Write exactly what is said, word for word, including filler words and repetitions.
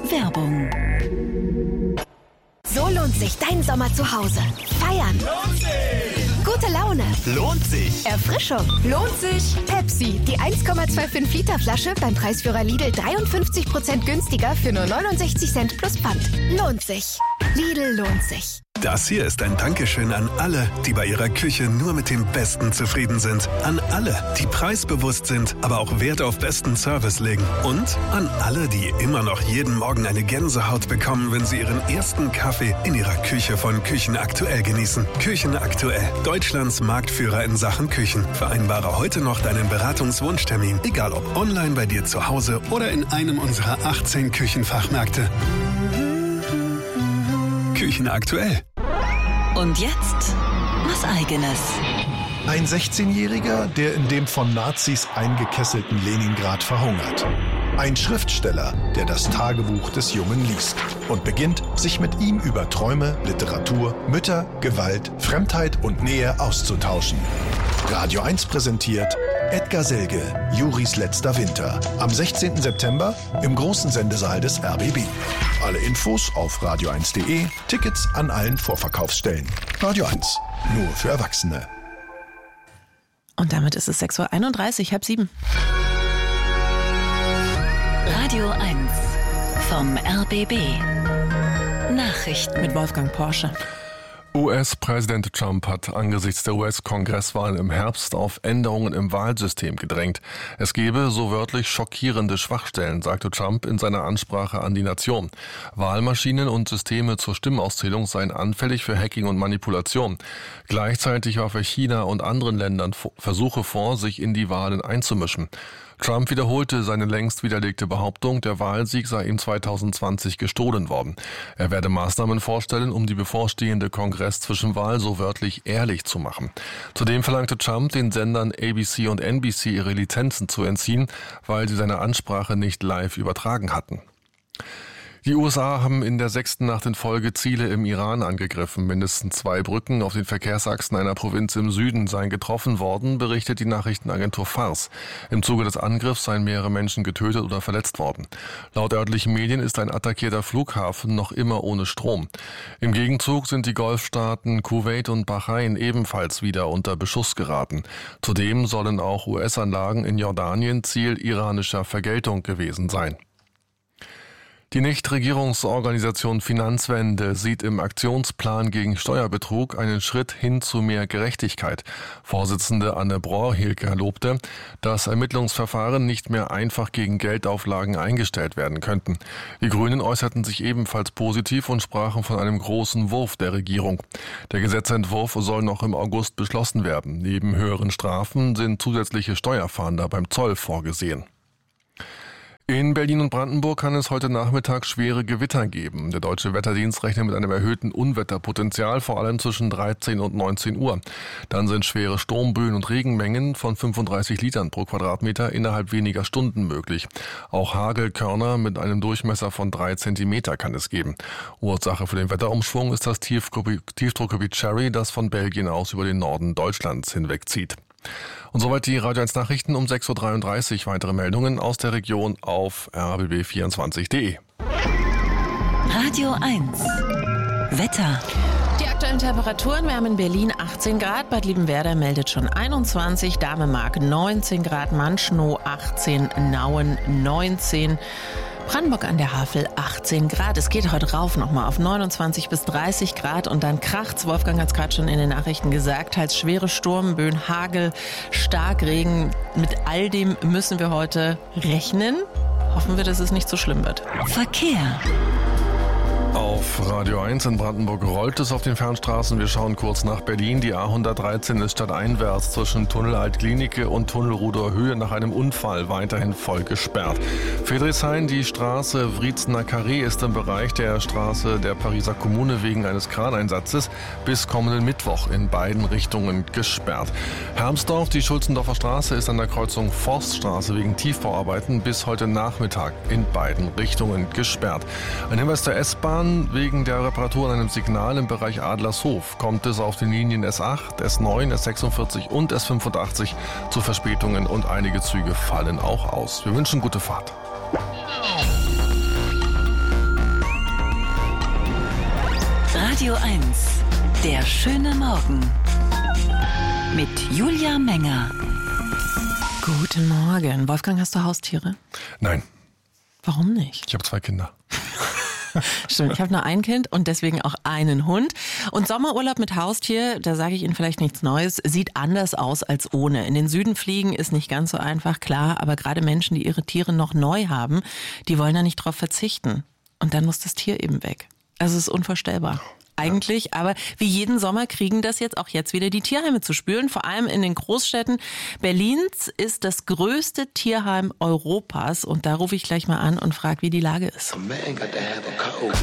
Werbung. So lohnt sich dein Sommer zu Hause. Feiern. Lohnt sich. Gute Laune. Lohnt sich. Erfrischung. Lohnt sich. Pepsi, die eins Komma fünfundzwanzig Liter Flasche beim Preisführer Lidl dreiundfünfzig Prozent günstiger für nur neunundsechzig Cent plus Pfand. Lohnt sich. Lidl lohnt sich. Das hier ist ein Dankeschön an alle, die bei ihrer Küche nur mit dem Besten zufrieden sind. An alle, die preisbewusst sind, aber auch Wert auf besten Service legen. Und an alle, die immer noch jeden Morgen eine Gänsehaut bekommen, wenn sie ihren ersten Kaffee in ihrer Küche von Küchen Aktuell genießen. Küchen Aktuell, Deutschlands Marktführer in Sachen Küchen. Vereinbare heute noch deinen Beratungswunschtermin, egal ob online bei dir zu Hause oder in einem unserer achtzehn Küchenfachmärkte. Küchen Aktuell. Und jetzt was Eigenes. Ein sechzehnjähriger, der in dem von Nazis eingekesselten Leningrad verhungert. Ein Schriftsteller, der das Tagebuch des Jungen liest und beginnt, sich mit ihm über Träume, Literatur, Mütter, Gewalt, Fremdheit und Nähe auszutauschen. Radio eins präsentiert Edgar Selge, Juris letzter Winter. Am sechzehnten September im großen Sendesaal des R B B. Alle Infos auf radio eins punkt de, Tickets an allen Vorverkaufsstellen. Radio eins, nur für Erwachsene. Und damit ist es sechs Uhr einunddreißig, halb sieben. Radio eins vom R B B. Nachrichten Mit Wolfgang Porsche. U S-Präsident Trump hat angesichts der U S-Kongresswahlen im Herbst auf Änderungen im Wahlsystem gedrängt. Es gebe so wörtlich schockierende Schwachstellen, sagte Trump in seiner Ansprache an die Nation. Wahlmaschinen und Systeme zur Stimmauszählung seien anfällig für Hacking und Manipulation. Gleichzeitig warf er China und anderen Ländern Versuche vor, sich in die Wahlen einzumischen. Trump wiederholte seine längst widerlegte Behauptung, der Wahlsieg sei ihm zweitausendzwanzig gestohlen worden. Er werde Maßnahmen vorstellen, um die bevorstehende Kongress-Zwischenwahl so wörtlich ehrlich zu machen. Zudem verlangte Trump, den Sendern A B C und N B C ihre Lizenzen zu entziehen, weil sie seine Ansprache nicht live übertragen hatten. Die U S A haben in der sechsten Nacht in Folge Ziele im Iran angegriffen. Mindestens zwei Brücken auf den Verkehrsachsen einer Provinz im Süden seien getroffen worden, berichtet die Nachrichtenagentur Fars. Im Zuge des Angriffs seien mehrere Menschen getötet oder verletzt worden. Laut örtlichen Medien ist ein attackierter Flughafen noch immer ohne Strom. Im Gegenzug sind die Golfstaaten Kuwait und Bahrain ebenfalls wieder unter Beschuss geraten. Zudem sollen auch U S-Anlagen in Jordanien Ziel iranischer Vergeltung gewesen sein. Die Nichtregierungsorganisation Finanzwende sieht im Aktionsplan gegen Steuerbetrug einen Schritt hin zu mehr Gerechtigkeit. Vorsitzende Anne Brohr-Hilke lobte, dass Ermittlungsverfahren nicht mehr einfach gegen Geldauflagen eingestellt werden könnten. Die Grünen äußerten sich ebenfalls positiv und sprachen von einem großen Wurf der Regierung. Der Gesetzentwurf soll noch im August beschlossen werden. Neben höheren Strafen sind zusätzliche Steuerfahnder beim Zoll vorgesehen. In Berlin und Brandenburg kann es heute Nachmittag schwere Gewitter geben. Der Deutsche Wetterdienst rechnet mit einem erhöhten Unwetterpotenzial, vor allem zwischen dreizehn und neunzehn Uhr. Dann sind schwere Sturmböen und Regenmengen von fünfunddreißig Litern pro Quadratmeter innerhalb weniger Stunden möglich. Auch Hagelkörner mit einem Durchmesser von drei Zentimeter kann es geben. Ursache für den Wetterumschwung ist das Tiefdruckgebiet Cherry, das von Belgien aus über den Norden Deutschlands hinwegzieht. Und soweit die Radio eins Nachrichten um sechs Uhr dreiunddreißig. Weitere Meldungen aus der Region auf r b b vierundzwanzig punkt de. Radio eins Wetter. Die aktuellen Temperaturen, wir haben in Berlin achtzehn Grad, Bad Liebenwerda meldet schon einundzwanzig, Damemark neunzehn Grad, Manschnow achtzehn, Nauen neunzehn, Brandenburg an der Havel achtzehn Grad. Es geht heute rauf nochmal auf neunundzwanzig bis dreißig Grad und dann kracht's. Wolfgang hat es gerade schon in den Nachrichten gesagt. Teils schwere Sturmböen, Hagel, Starkregen. Mit all dem müssen wir heute rechnen. Hoffen wir, dass es nicht so schlimm wird. Verkehr. Auf Radio eins in Brandenburg rollt es auf den Fernstraßen. Wir schauen kurz nach Berlin. Die A hundertdreizehn ist stadteinwärts zwischen Tunnel Altklinike und Tunnel Rudower Höhe nach einem Unfall weiterhin voll gesperrt. Friedrichshain, die Straße Wriezener Carré ist im Bereich der Straße der Pariser Kommune wegen eines Kraneinsatzes bis kommenden Mittwoch in beiden Richtungen gesperrt. Hermsdorf, die Schulzendorfer Straße ist an der Kreuzung Forststraße wegen Tiefbauarbeiten bis heute Nachmittag in beiden Richtungen gesperrt. Ein Hinweis der S-Bahn: Wegen der Reparatur an einem Signal im Bereich Adlershof kommt es auf den Linien S acht, S neun, S sechsundvierzig und S fünfundachtzig zu Verspätungen und einige Züge fallen auch aus. Wir wünschen gute Fahrt. Radio eins. Der schöne Morgen. Mit Julia Menger. Guten Morgen. Wolfgang, hast du Haustiere? Nein. Warum nicht? Ich habe zwei Kinder. Stimmt, ich habe nur ein Kind und deswegen auch einen Hund. Und Sommerurlaub mit Haustier, da sage ich Ihnen vielleicht nichts Neues, sieht anders aus als ohne. In den Süden fliegen ist nicht ganz so einfach, klar, aber gerade Menschen, die ihre Tiere noch neu haben, die wollen da nicht drauf verzichten. Und dann muss das Tier eben weg. Also es ist unvorstellbar. Eigentlich, aber wie jeden Sommer kriegen das jetzt auch jetzt wieder die Tierheime zu spüren, vor allem in den Großstädten. Berlins ist das größte Tierheim Europas und da rufe ich gleich mal an und frage, wie die Lage ist.